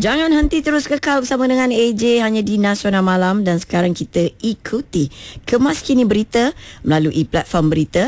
Jangan henti, terus kekal bersama dengan AJ hanya di Nasional Malam. Dan sekarang kita ikuti kemas kini berita melalui platform berita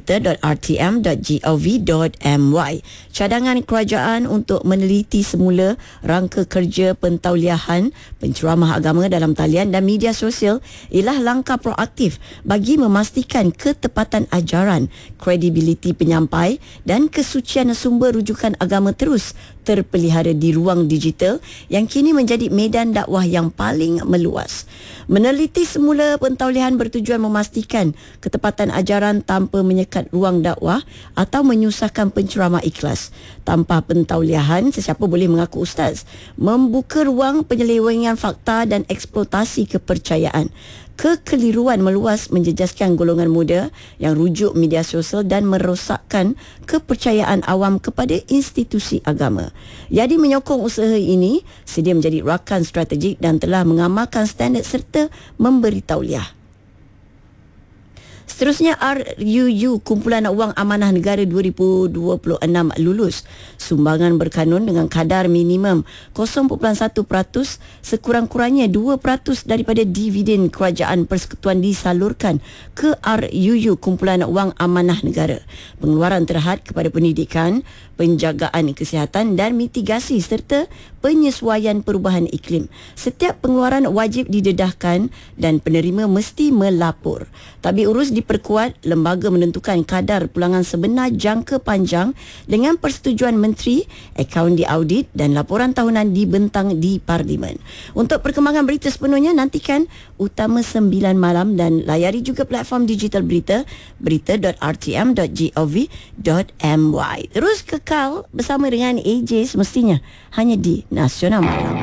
berita.rtm.gov.my. Cadangan kerajaan untuk meneliti semula rangka kerja pentauliahan penceramah agama dalam talian dan media sosial ialah langkah proaktif bagi memastikan ketepatan ajaran, kredibiliti penyampai dan kesucian sumber rujukan agama terus terpelihara di ruang digital yang kini menjadi medan dakwah yang paling meluas. Meneliti semula pentauliahan bertujuan memastikan ketepatan ajaran tanpa menyekat ruang dakwah atau menyusahkan penceramah ikhlas. Tanpa pentauliahan, sesiapa boleh mengaku ustaz, membuka ruang penyelewengan fakta dan eksploitasi kepercayaan. Kekeliruan meluas menjejaskan golongan muda yang rujuk media sosial dan merosakkan kepercayaan awam kepada institusi agama. Yadi menyokong usaha ini sedia menjadi rakan strategik dan telah mengamalkan standard serta memberi tauliah. Seterusnya, RUU Kumpulan Wang Amanah Negara 2026 lulus. Sumbangan berkanun dengan kadar minimum 0.1%, sekurang-kurangnya 2% daripada dividen kerajaan persekutuan disalurkan ke RUU Kumpulan Wang Amanah Negara. Pengeluaran terhad kepada pendidikan, penjagaan kesihatan dan mitigasi serta penyesuaian perubahan iklim. Setiap pengeluaran wajib didedahkan dan penerima mesti melapor. Tabik urus diperkuat, lembaga menentukan kadar pulangan sebenar jangka panjang dengan persetujuan menteri, akaun diaudit dan laporan tahunan dibentang di Parlimen. Untuk perkembangan berita sepenuhnya, nantikan Utama 9 Malam dan layari juga platform digital berita berita.rtm.gov.my. Terus kekal bersama dengan AJ semestinya hanya di Nasional Malam.